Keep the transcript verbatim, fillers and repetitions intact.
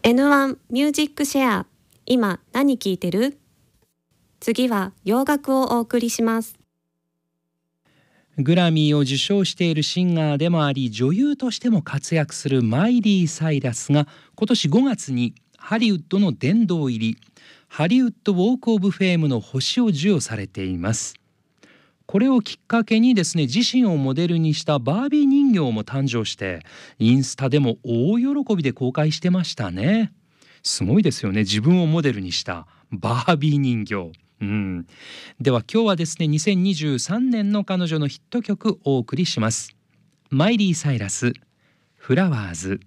エヌワン ミュージックシェア、今何聴いてる？次は洋楽をお送りします。 グラミーを受賞しているシンガーでもあり、女優としても活躍するマイリー・サイラスが今年ごがつにハリウッドの殿堂入り、ハリウッドウォーク・オブ・フェームの星を授与されています。これをきっかけにですね、自身をモデルにしたバービー人形も誕生して、インスタでも大喜びで公開してましたね。すごいですよね、自分をモデルにしたバービー人形。うん、では今日はですね、にせんにじゅうさんねんの彼女のヒット曲をお送りします。マイリー・サイラス、フラワーズ。